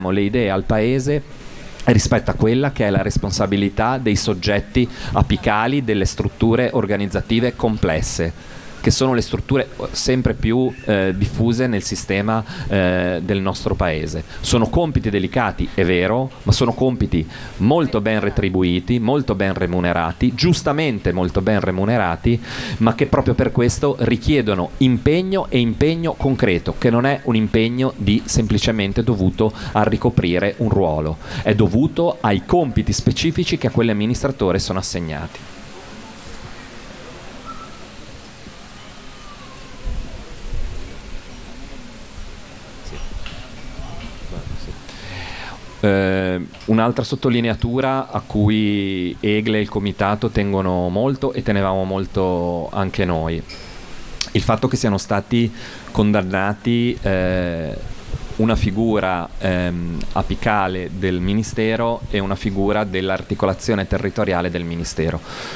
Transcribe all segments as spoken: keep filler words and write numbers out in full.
le idee al Paese rispetto a quella che è la responsabilità dei soggetti apicali delle strutture organizzative complesse, che sono le strutture sempre più eh, diffuse nel sistema eh, del nostro paese. Sono compiti delicati, è vero, ma sono compiti molto ben retribuiti, molto ben remunerati, giustamente molto ben remunerati, ma che proprio per questo richiedono impegno e impegno concreto, che non è un impegno di semplicemente dovuto a ricoprire un ruolo, è dovuto ai compiti specifici che a quell'amministratore sono assegnati. Uh, un'altra sottolineatura a cui Egle e il Comitato tengono molto, e tenevamo molto anche noi, il fatto che siano stati condannati eh, una figura ehm, apicale del Ministero e una figura dell'articolazione territoriale del Ministero.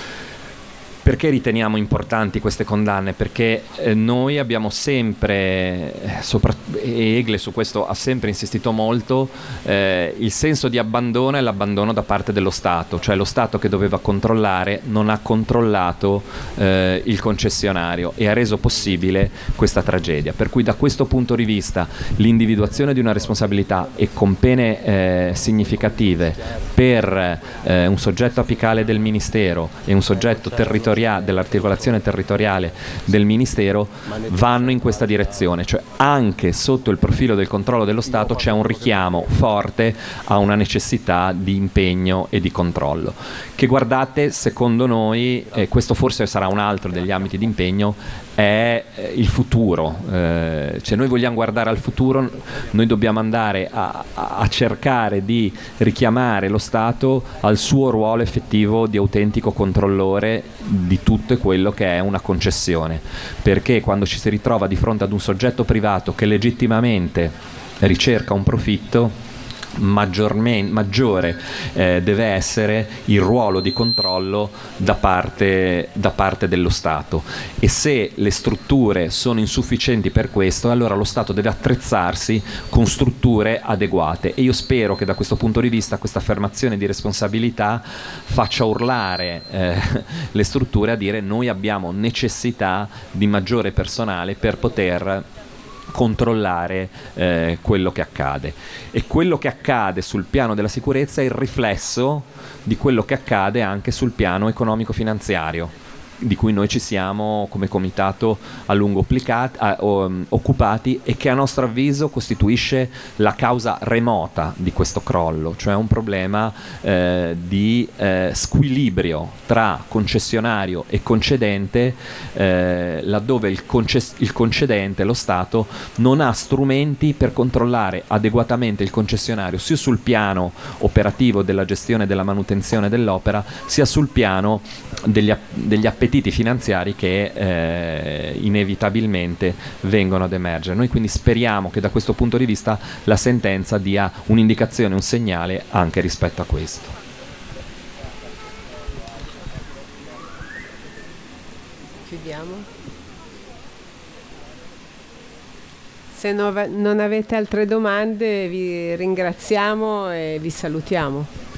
Perché riteniamo importanti queste condanne? Perché eh, noi abbiamo sempre, eh, sopra, e Egle su questo ha sempre insistito molto, eh, il senso di abbandono e l'abbandono da parte dello Stato, cioè lo Stato che doveva controllare non ha controllato eh, il concessionario e ha reso possibile questa tragedia. Per cui da questo punto di vista l'individuazione di una responsabilità e con pene eh, significative per eh, un soggetto apicale del Ministero e un soggetto territoriale dell'articolazione territoriale del Ministero vanno in questa direzione, cioè anche sotto il profilo del controllo dello Stato c'è un richiamo forte a una necessità di impegno e di controllo, che guardate, secondo noi, eh, questo forse sarà un altro degli ambiti di impegno, è eh, il futuro, eh, cioè noi vogliamo guardare al futuro, noi dobbiamo andare a, a cercare di richiamare lo Stato al suo ruolo effettivo di autentico controllore di tutto quello che è una concessione, perché quando ci si ritrova di fronte ad un soggetto privato che legittimamente ricerca un profitto, maggiormente, maggiore eh, deve essere il ruolo di controllo da parte, da parte dello Stato, e se le strutture sono insufficienti per questo, allora lo Stato deve attrezzarsi con strutture adeguate, e io spero che da questo punto di vista questa affermazione di responsabilità faccia urlare eh, le strutture a dire: noi abbiamo necessità di maggiore personale per poter controllare eh, quello che accade, e quello che accade sul piano della sicurezza è il riflesso di quello che accade anche sul piano economico-finanziario, di cui noi ci siamo come comitato a lungo occupati, a, um, occupati e che a nostro avviso costituisce la causa remota di questo crollo, cioè un problema eh, di eh, squilibrio tra concessionario e concedente, eh, laddove il, conces- il concedente, lo Stato, non ha strumenti per controllare adeguatamente il concessionario sia sul piano operativo della gestione e della manutenzione dell'opera, sia sul piano degli, app- degli appetiti finanziari che eh, inevitabilmente vengono ad emergere. Noi quindi speriamo che da questo punto di vista la sentenza dia un'indicazione, un segnale anche rispetto a questo. Chiudiamo. Se non avete altre domande vi ringraziamo e vi salutiamo.